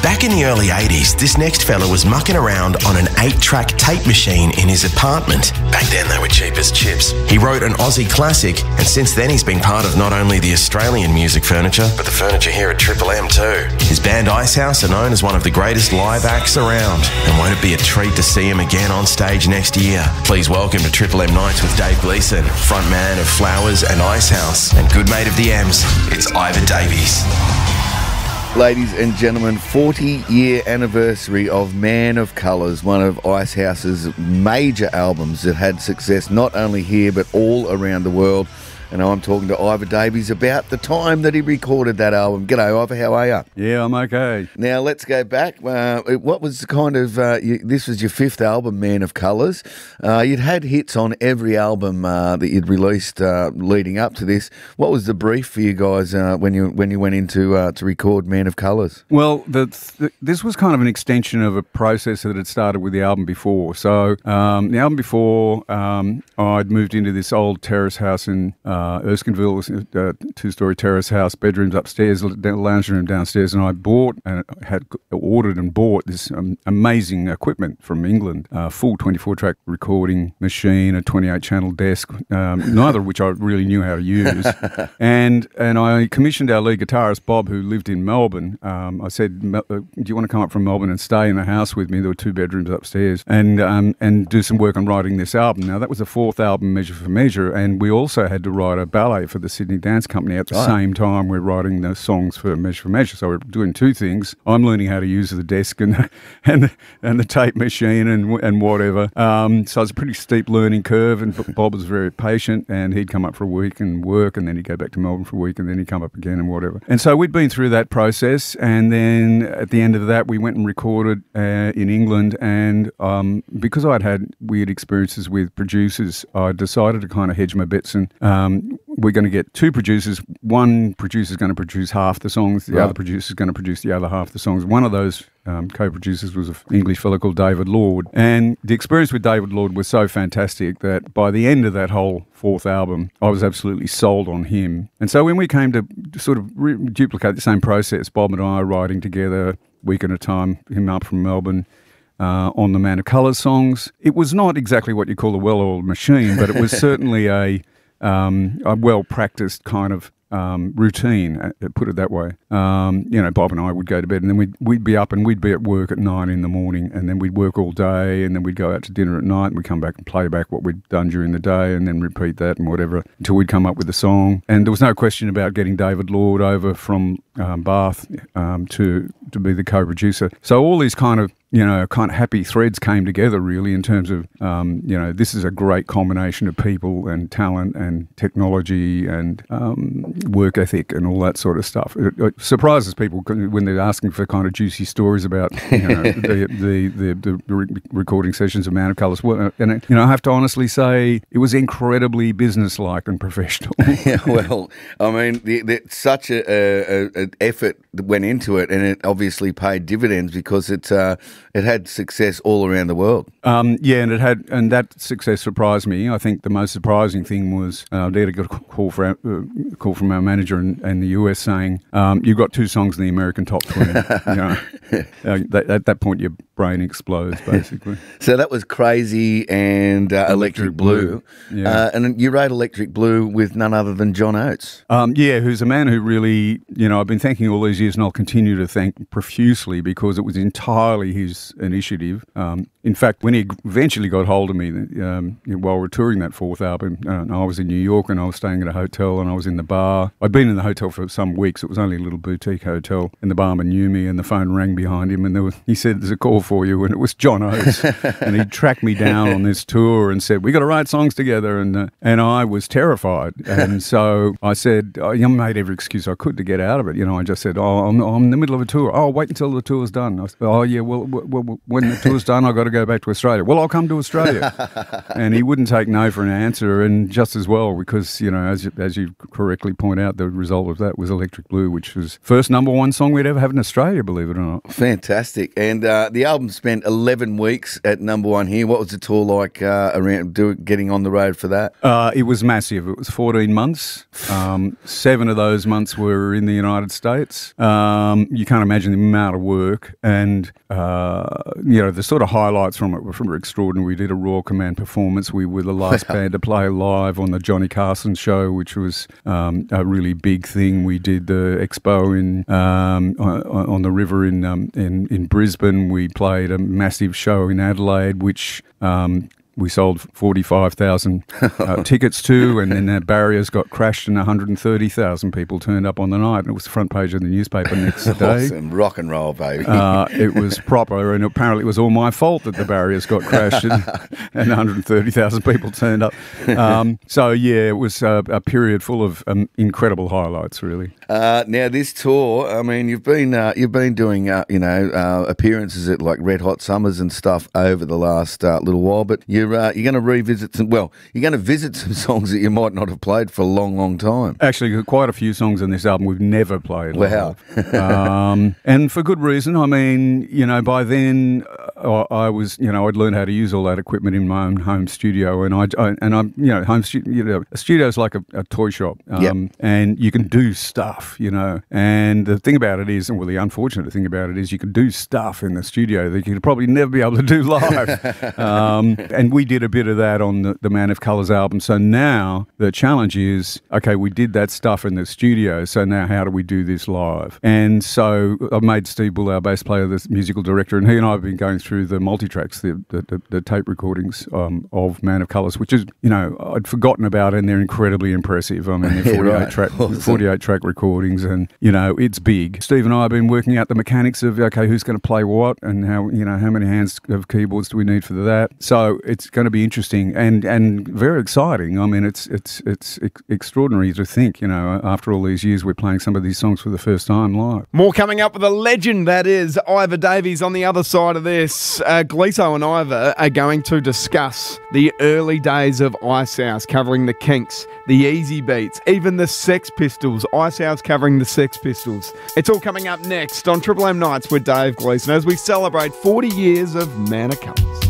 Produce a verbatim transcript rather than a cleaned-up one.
Back in the early eighties, this next fella was mucking around on an eight-track tape machine in his apartment. Back then they were cheap as chips. He wrote an Aussie classic, and since then he's been part of not only the Australian music furniture, but the furniture here at Triple M too. His band Icehouse are known as one of the greatest live acts around, and won't it be a treat to see him again on stage next year? Please welcome to Triple M Nights with Dave Gleeson, frontman of Flowers and Icehouse, and good mate of the M's, it's Ivor Davies. Ladies and gentlemen, forty-year anniversary of Man of Colours, one of Icehouse's major albums that had success not only here but all around the world. And I'm talking to Ivor Davies about the time that he recorded that album. G'day, Ivor, how are you? Yeah, I'm okay. Now, let's go back. Uh, what was the kind of... Uh, you, this was your fifth album, Man of Colours. Uh, you'd had hits on every album uh, that you'd released uh, leading up to this. What was the brief for you guys uh, when you when you went into uh, to record Man of Colours? Well, the, the, this was kind of an extension of a process that had started with the album before. So, um, the album before, um, I'd moved into this old terrace house in... Uh, Uh, Erskineville, uh, two-story terrace house, bedrooms upstairs, lounge room downstairs, and I bought and had ordered and bought this um, amazing equipment from England, a full twenty-four track recording machine, a twenty-eight channel desk, um, neither of which I really knew how to use. and and I commissioned our lead guitarist, Bob, who lived in Melbourne. Um, I said, do you want to come up from Melbourne and stay in the house with me? There were two bedrooms upstairs, and um, and do some work on writing this album. Now, that was the fourth album, Measure for Measure, and we also had to write a ballet for the Sydney Dance Company at the oh. same time we're writing the songs for Measure for Measure. So we're doing two things. I'm learning how to use the desk and and the, and the tape machine and and whatever. Um, so it's a pretty steep learning curve, and Bob was very patient, and he'd come up for a week and work, and then he'd go back to Melbourne for a week, and then he'd come up again and whatever. And so we'd been through that process, and then at the end of that we went and recorded uh, in England, and um, because I'd had weird experiences with producers, I decided to kind of hedge my bets, and um, we're going to get two producers. One producer is going to produce half the songs. The right. other producer is going to produce the other half the songs. One of those um, co-producers was an English fellow called David Lord. And the experience with David Lord was so fantastic that by the end of that whole fourth album, I was absolutely sold on him. And so when we came to sort of re- duplicate the same process, Bob and I writing together, week at a time, him up from Melbourne, Uh, on the Man of Colours songs, it was not exactly what you call a well-oiled machine, but it was certainly a Um, a well-practiced kind of um, routine, uh, put it that way. Um, you know, Bob and I would go to bed, and then we'd, we'd be up and we'd be at work at nine in the morning, and then we'd work all day, and then we'd go out to dinner at night, and we'd come back and play back what we'd done during the day, and then repeat that and whatever until we'd come up with a song. And there was no question about getting David Lord over from um, Bath um, to to be the co-producer. So all these kind of you know, kind of happy threads came together really in terms of, um, you know, this is a great combination of people and talent and technology and um, work ethic and all that sort of stuff. It, it surprises people when they're asking for kind of juicy stories about, you know, the, the, the, the, the re- recording sessions of Man of Colours. And, you know, I have to honestly say it was incredibly businesslike and professional. Yeah, well, I mean, the, the, such a, a, a effort that went into it, and it obviously paid dividends because it's... Uh, It had success all around the world. Um, yeah, and it had, and that success surprised me. I think the most surprising thing was uh, Data got a call, for our, uh, call from our manager in, in the U S saying, um, "You've got two songs in the American top twenty." You know, uh, that, at that point, your brain explodes, basically. So that was Crazy and uh, Electric, Electric Blue, Blue. Yeah. uh, and you wrote Electric Blue with none other than John Oates. Um, yeah, who's a man who really, you know, I've been thanking all these years, and I'll continue to thank profusely because it was entirely his initiative. Um, in fact, when he eventually got hold of me um, while we were touring that fourth album, uh, I was in New York and I was staying at a hotel and I was in the bar. I'd been in the hotel for some weeks. It was only a little boutique hotel, and the barman knew me, and the phone rang behind him, and there was, he said, "There's a call for you," and it was John Oates. And he tracked me down on this tour and said, "We got to write songs together," and uh, and I was terrified. And so I said, I made every excuse I could to get out of it. You know, I just said, "Oh, I'm, I'm in the middle of a tour. Oh, wait until the tour's done." I said, "Oh, yeah, well, well, when the tour's done, I've got to go back to Australia. Well, I'll come to Australia. And he wouldn't take no for an answer, and just as well, because, you know, as, as you correctly point out, the result of that was Electric Blue, which was first number one song we'd ever have in Australia, believe it or not. Fantastic. And uh, the album spent eleven weeks at number one here. What was the tour like uh, around do, getting on the road for that? Uh, it was massive. It was fourteen months. Um, seven of those months were in the United States. Um, you can't imagine the amount of work, and uh, you know, the sort of highlights from it were, from extraordinary. We did a Royal Command performance. We were the last band to play live on the Johnny Carson show, which was um, a really big thing. We did the Expo in um, on, on the river in, um, in in Brisbane. We played a massive show in Adelaide, which um, we sold forty-five thousand uh, tickets to, and then the barriers got crashed and one hundred thirty thousand people turned up on the night, and it was the front page of the newspaper next day. Awesome. Rock and roll, baby. Uh, it was proper, and apparently it was all my fault that the barriers got crashed and, and one hundred thirty thousand people turned up. Um, so, yeah, it was a, a period full of um, incredible highlights, really. Uh, now, this tour, I mean, you've been uh, you've been doing, uh, you know, uh, appearances at like Red Hot Summers and stuff over the last uh, little while, but you're uh, you're going to revisit some, well, you're going to visit some songs that you might not have played for a long, long time. Actually, quite a few songs on this album we've never played Wow. live. um, and for good reason. I mean, you know, by then uh, I was, you know, I'd learned how to use all that equipment in my own home studio, and I, I and I'm, you know, home studio, you know, a studio's like a, a toy shop, um, Yep. and you can do stuff, you know. And the thing about it is, well, the unfortunate thing about it is, you can do stuff in the studio that you'd probably never be able to do live. um, and we did a bit of that on the, the Man of Colours album. So now the challenge is, okay, we did that stuff in the studio, so now how do we do this live? And so I made Steve Bull, our bass player, the musical director, and he and I have been going through the multi-tracks, the, the, the, the tape recordings um, of Man of Colours, which is, you know, I'd forgotten about, and they're incredibly impressive. I mean, they're forty-eight, right. track, Awesome. forty-eight track recordings, and, you know, it's big. Steve and I have been working out the mechanics of, okay, who's going to play what, and how, you know, how many hands of keyboards do we need for that? So it's going to be interesting and, and very exciting. I mean, it's it's it's ex- extraordinary to think, you know, after all these years, we're playing some of these songs for the first time live. More coming up with a legend, that is Ivor Davies. On the other side of this, uh, Gleeso and Ivor are going to discuss the early days of Icehouse, covering the Kinks, the Easy Beats, even the Sex Pistols. Icehouse covering the Sex Pistols. It's all coming up next on Triple M Nights with Dave Gleeson as we celebrate forty years of Man of Colours.